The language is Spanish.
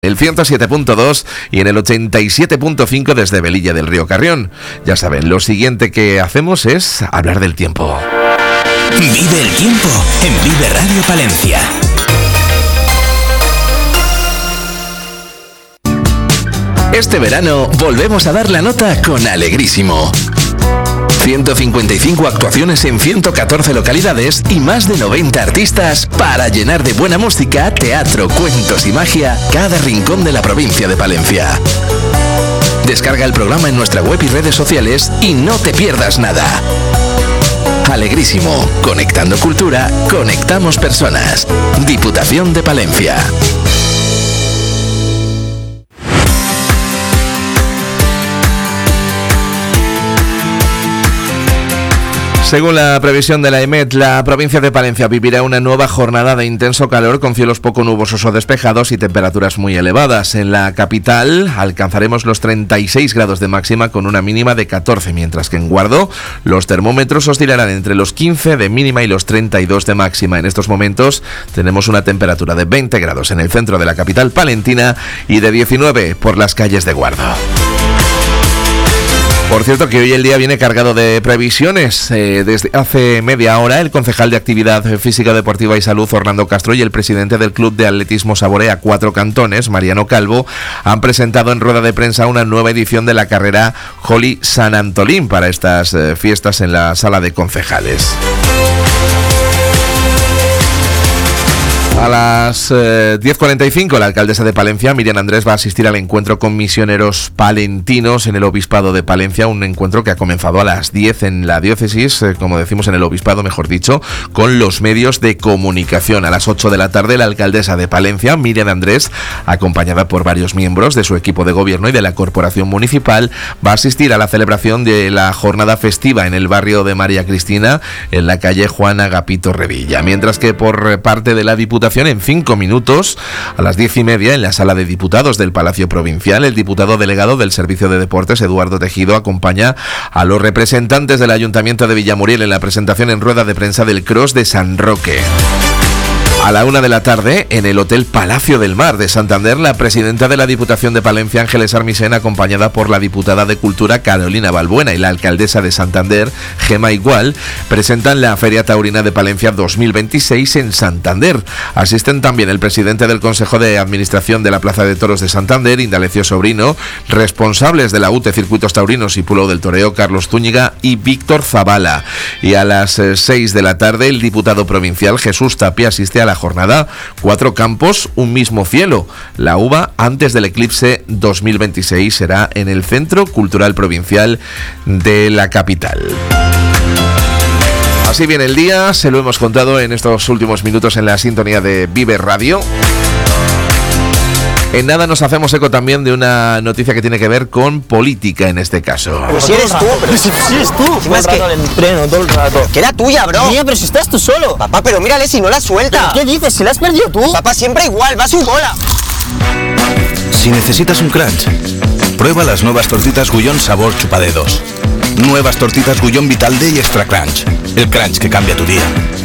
El 107.2 y en el 87.5 desde Velilla del Río Carrión. Ya saben, lo siguiente que hacemos es hablar del tiempo. Vive el tiempo en Vive Radio Palencia. Este verano volvemos a dar la nota con Alegrísimo. 155 actuaciones en 114 localidades y más de 90 artistas para llenar de buena música, teatro, cuentos y magia cada rincón de la provincia de Palencia. Descarga el programa en nuestra web y redes sociales y no te pierdas nada. Alegrísimo, conectando cultura, conectamos personas. Diputación de Palencia. Según la previsión de la EMET, la provincia de Palencia vivirá una nueva jornada de intenso calor con cielos poco nubosos o despejados y temperaturas muy elevadas. En la capital alcanzaremos los 36 grados de máxima con una mínima de 14, mientras que en Guardo los termómetros oscilarán entre los 15 de mínima y los 32 de máxima. En estos momentos tenemos una temperatura de 20 grados en el centro de la capital palentina y de 19 por las calles de Guardo. Por cierto, que hoy el día viene cargado de previsiones. Desde hace media hora, el concejal de Actividad Física, Deportiva y Salud, Orlando Castro, y el presidente del Club de Atletismo Saborea Cuatro Cantones, Mariano Calvo, han presentado en rueda de prensa una nueva edición de la carrera Holy San Antolín para estas fiestas en la sala de concejales. A las 10:45 la alcaldesa de Palencia, Miriam Andrés, va a asistir al encuentro con misioneros palentinos en el Obispado de Palencia, un encuentro que ha comenzado a las 10 en la diócesis, como decimos en el Obispado, mejor dicho, con los medios de comunicación. A las 8 de la tarde la alcaldesa de Palencia, Miriam Andrés, acompañada por varios miembros de su equipo de gobierno y de la corporación municipal, va a asistir a la celebración de la jornada festiva en el barrio de María Cristina, en la calle Juan Agapito Revilla. Mientras que por parte de la Diputación, en 5 minutos, a las 10:30, en la sala de diputados del Palacio Provincial, el diputado delegado del Servicio de Deportes, Eduardo Tejido, acompaña a los representantes del Ayuntamiento de Villamuriel en la presentación en rueda de prensa del Cross de San Roque. A la 1 de la tarde, en el Hotel Palacio del Mar de Santander, la presidenta de la Diputación de Palencia, Ángeles Armisen, acompañada por la diputada de Cultura, Carolina Balbuena, y la alcaldesa de Santander, Gema Igual, presentan la Feria Taurina de Palencia 2026 en Santander. Asisten también el presidente del Consejo de Administración de la Plaza de Toros de Santander, Indalecio Sobrino, responsables de la UTE Circuitos Taurinos y Pulo del Toreo, Carlos Zúñiga y Víctor Zavala. Y a las 6 de la tarde, el diputado provincial, Jesús Tapia, asiste a la jornada 4 campos, un mismo cielo. La uva antes del eclipse 2026 será en el Centro Cultural Provincial de la capital. Así viene el día, se lo hemos contado en estos últimos minutos en la sintonía de Vive Radio. En nada nos hacemos eco también de una noticia que tiene que ver con política en este caso. Pero si eres tú, pero si eres tú. Todo el rato en entreno, todo el rato. Que era tuya, bro. Mía, pero si estás tú solo. Papá, pero mírale si no la suelta. ¿Qué dices? ¿Si la has perdido tú? Papá, siempre igual, va a su bola. Si necesitas un crunch, prueba las nuevas tortitas Gullón sabor chupadedos. Nuevas tortitas Gullón Vital Day y Extra Crunch. El crunch que cambia tu día.